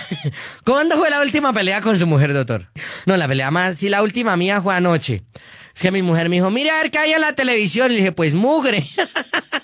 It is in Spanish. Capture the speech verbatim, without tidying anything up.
¿Cuándo fue la última pelea con su mujer, doctor? No, la pelea más, sí, la última mía fue anoche. Es que mi mujer me dijo, mira a ver qué hay en la televisión. Y le dije, pues mugre.